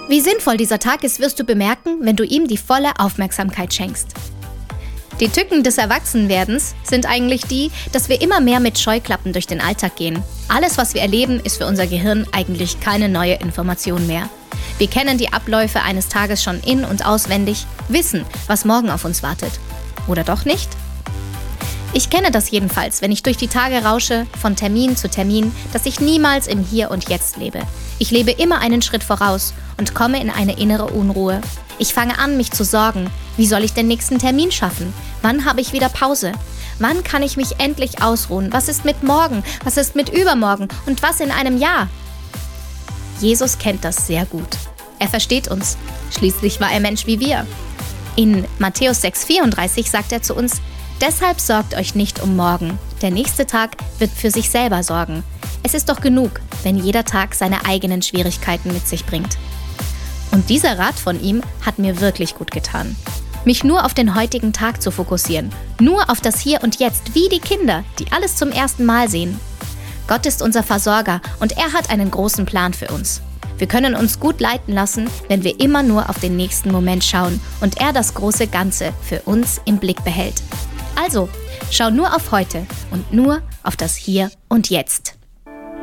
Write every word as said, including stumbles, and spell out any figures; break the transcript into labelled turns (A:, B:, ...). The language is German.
A: Wie sinnvoll dieser Tag ist, wirst du bemerken, wenn du ihm die volle Aufmerksamkeit schenkst. Die Tücken des Erwachsenwerdens sind eigentlich die, dass wir immer mehr mit Scheuklappen durch den Alltag gehen. Alles, was wir erleben, ist für unser Gehirn eigentlich keine neue Information mehr. Wir kennen die Abläufe eines Tages schon in- und auswendig, wissen, was morgen auf uns wartet. Oder doch nicht? Ich kenne das jedenfalls, wenn ich durch die Tage rausche, von Termin zu Termin, dass ich niemals im Hier und Jetzt lebe. Ich lebe immer einen Schritt voraus und komme in eine innere Unruhe. Ich fange an, mich zu sorgen. Wie soll ich den nächsten Termin schaffen? Wann habe ich wieder Pause? Wann kann ich mich endlich ausruhen? Was ist mit morgen? Was ist mit übermorgen? Und was in einem Jahr? Jesus kennt das sehr gut. Er versteht uns. Schließlich war er Mensch wie wir. In Matthäus sechs vierunddreißig sagt er zu uns: Deshalb sorgt euch nicht um morgen. Der nächste Tag wird für sich selber sorgen. Es ist doch genug, wenn jeder Tag seine eigenen Schwierigkeiten mit sich bringt. Und dieser Rat von ihm hat mir wirklich gut getan. Mich nur auf den heutigen Tag zu fokussieren. Nur auf das Hier und Jetzt, wie die Kinder, die alles zum ersten Mal sehen. Gott ist unser Versorger und er hat einen großen Plan für uns. Wir können uns gut leiten lassen, wenn wir immer nur auf den nächsten Moment schauen und er das große Ganze für uns im Blick behält. Also, schau nur auf heute und nur auf das Hier und Jetzt.